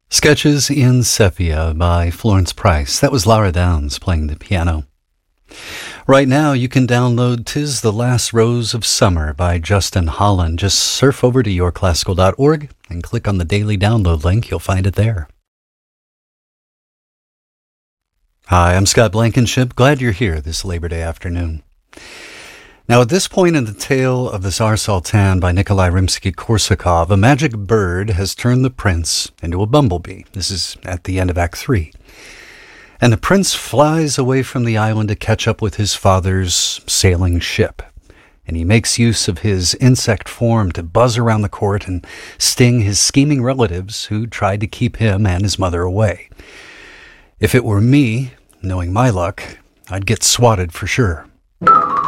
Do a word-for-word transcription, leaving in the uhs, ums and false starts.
Sketches in Sepia by Florence Price. That was Lara Downs playing the piano. Right now you can download "'Tis the Last Rose of Summer" by Justin Holland. Just surf over to your classical dot org and click on the daily download link. You'll find it there. Hi, I'm Scott Blankenship. Glad you're here this Labor Day afternoon. Now, at this point in the tale of the Tsar Sultan by Nikolai Rimsky-Korsakov, a magic bird has turned the prince into a bumblebee. This is at the end of Act Three. And the prince flies away from the island to catch up with his father's sailing ship. And he makes use of his insect form to buzz around the court and sting his scheming relatives who tried to keep him and his mother away. If it were me, knowing my luck, I'd get swatted for sure.